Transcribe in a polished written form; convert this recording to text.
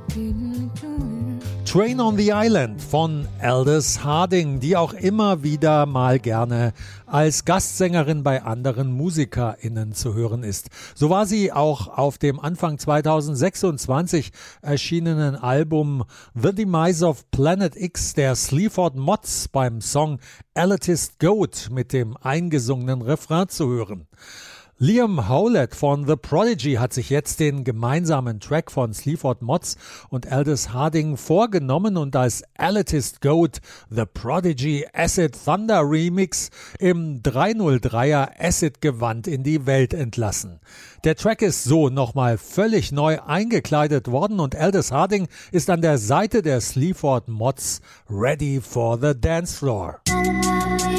Train on the Island von Aldous Harding, die auch immer wieder mal gerne als Gastsängerin bei anderen MusikerInnen zu hören ist. So war sie auch auf dem Anfang 2026 erschienenen Album The Demise of Planet X der Sleaford Mods beim Song Elitist Goat mit dem eingesungenen Refrain zu hören. Liam Howlett von The Prodigy hat sich jetzt den gemeinsamen Track von Sleaford Mods und Aldous Harding vorgenommen und als Elitist Goat The Prodigy Acid Thunder Remix im 303er Acid-Gewand in die Welt entlassen. Der Track ist so nochmal völlig neu eingekleidet worden und Aldous Harding ist an der Seite der Sleaford Mods ready for the dance floor.